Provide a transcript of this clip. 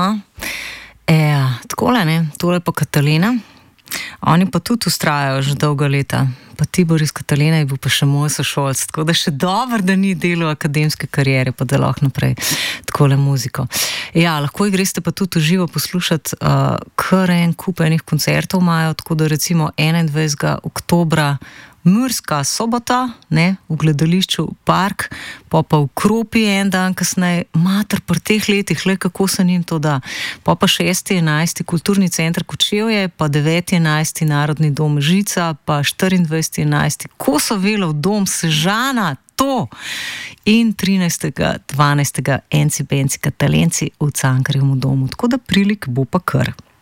Aha. Takole, ne, tole pa Katalina. Oni pa tudi ustrajajo že dolga leta. Pa Tibor iz Kataline je bil pa še moj sošolc, tako da še dobro, da ni delal akademske kariere, pa da lahko naprej takole muziko. Ja, lahko jih greste pa tudi v živo poslušati, kar en kup enih koncertov imajo, tako da recimo 21. oktobra Murska Sobota, ne, v gledališču Park, pa v Kropi en dan kasneje, mater pri teh letih, le kako se njim to da. Pa 6.11. Kulturni center Kočevje, pa 9.11. Narodni dom Žica, pa 24.11. Kosovelov dom Sežana, to! In 13.12. Enci Benci Katalenci v Cankarjevem domu, tako da prilik bo pa kar.